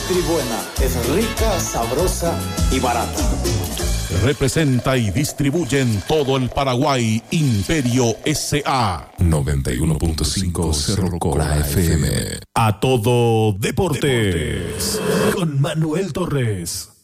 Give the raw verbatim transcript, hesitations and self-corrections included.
Nutribuena es rica, sabrosa y barata. Representa y distribuye en todo el Paraguay Imperio S A noventa y uno punto cinco Cerro Cora F M. A todo deportes con Manuel Torres.